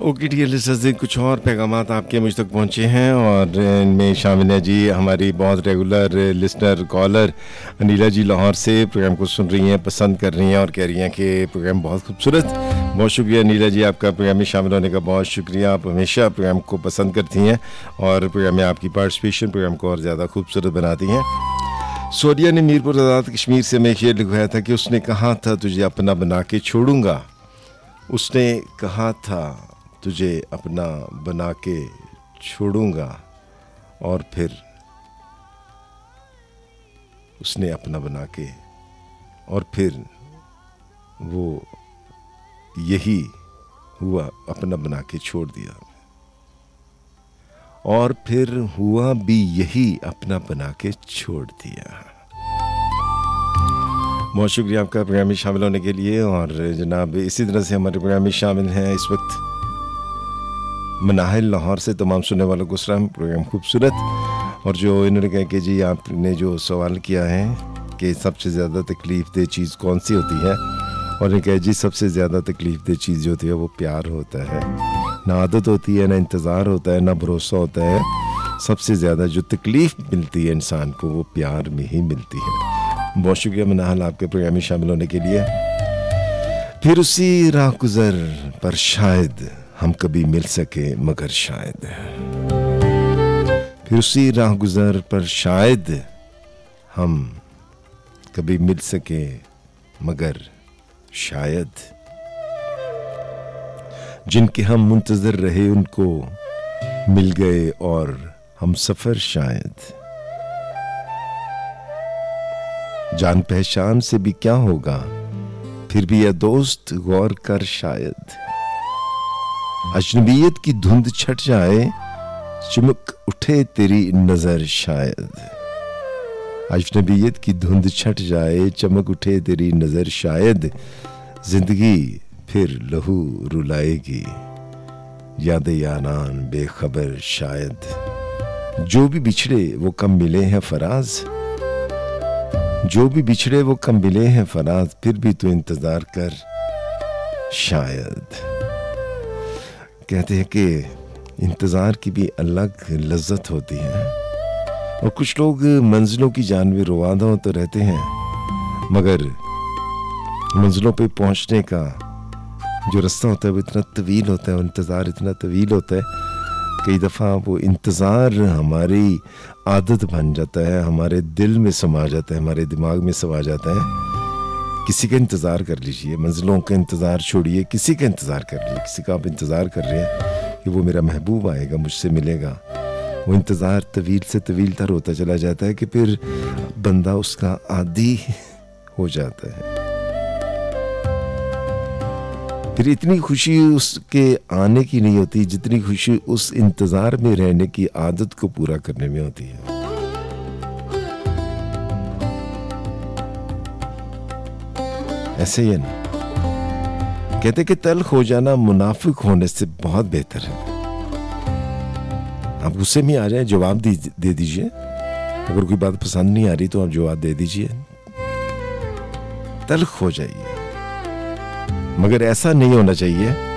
Okay dear listeners, कुछ और पैगामात आपके मुझ तक पहुँचे हैं और इनमें शामिल है जी हमारी बहुत रेगुलर लिसनर कॉलर अनीला जी लाहौर से। प्रोग्राम को सुन रही हैं, पसंद कर रही हैं और कह रही हैं कि प्रोग्राम बहुत खूबसूरत। बहुत शुक्रिया अनीला जी, आपका प्रोग्राम में शामिल होने का बहुत शुक्रिया। आप हमेशा प्रोग्राम को पसंद करती हैं और प्रोग्राम में आपकी पार्टिसिपेशन प्रोग्राम को और ज़्यादा खूबसूरत बनाती हैं। सोनिया ने मीरपुर आज़ाद कश्मीर से मैं शेर लिखवाया था कि उसने कहा था तुझे अपना बना के छोड़ूंगा। उसने कहा था तुझे अपना बना के छोड़ूंगा और फिर उसने अपना बना के और फिर वो यही हुआ, अपना बना के छोड़ दिया और फिर हुआ भी यही, अपना बना के छोड़ दिया। बहुत शुक्रिया आपका प्रोग्राम में शामिल होने के लिए। और जनाब इसी तरह से हमारे प्रोग्राम में शामिल हैं इस वक्त मनाहिल लाहौर से। तमाम सुनने वालों को सलाम। प्रोग्राम खूबसूरत। और जो इन्होंने कहा कि जी आपने जो सवाल किया है कि सबसे ज़्यादा तकलीफ़ दे चीज़ कौन सी होती है, और इन्होंने कहा जी सबसे ज़्यादा तकलीफ़ दे चीज़ जो होती है वो प्यार होता है। ना आदत होती है, ना इंतज़ार होता है, ना भरोसा होता है। सबसे ज़्यादा जो तकलीफ़ मिलती है इंसान को वो प्यार में ही मिलती है। बहुत शुक्रिया मनाहिल आपके प्रोग्राम में शामिल होने के लिए। फिर उसी राह गुज़र पर शायद हम कभी मिल सके मगर शायद, फिर उसी राह गुज़र पर शायद हम कभी मिल सके मगर शायद, जिनके हम मुंतज़र रहे उनको मिल गए और हम सफ़र शायद, जान पहचान से भी क्या होगा फिर भी यह दोस्त गौर कर शायद, अजनबियत की धुंध छट जाए चमक उठे तेरी नजर शायद, अजनबियत की धुंध छट जाए चमक उठे तेरी नजर शायद, जिंदगी फिर लहू रुलाएगी याद यारान बेखबर शायद, जो भी बिछड़े वो कम मिले हैं फराज, जो भी बिछड़े वो कम मिले हैं फराज, फिर भी तू इंतजार कर शायद। कहते हैं कि इंतज़ार की भी अलग लज्जत होती है और कुछ लोग मंजिलों की जानवे रवादा होते रहते हैं मगर मंजिलों पे पहुंचने का जो रास्ता होता है वो इतना तवील होता है, इंतज़ार इतना तवील होता है। कई दफ़ा वो इंतज़ार हमारी आदत बन जाता है, हमारे दिल में समा जाता है, हमारे दिमाग में समा जाता है। किसी का इंतज़ार कर लीजिए, मंजिलों का इंतज़ार छोड़िए, किसी का इंतज़ार कर लीजिए। किसी का आप इंतज़ार कर रहे हैं कि वो मेरा महबूब आएगा, मुझसे मिलेगा, वो इंतज़ार तवील से तवील तर होता चला जाता है कि फिर बंदा उसका आदी हो जाता है। फिर इतनी खुशी उसके आने की नहीं होती जितनी खुशी उस इंतज़ार में रहने की आदत को पूरा करने में होती है। ऐसे ही ना कहते कि तल्ख हो जाना मुनाफिक होने से बहुत बेहतर है। आप गुस्से में आ जाए, जवाब दे दीजिए। अगर कोई बात पसंद नहीं आ रही तो आप जवाब दे दीजिए, तल्ख हो जाइए, मगर ऐसा नहीं होना चाहिए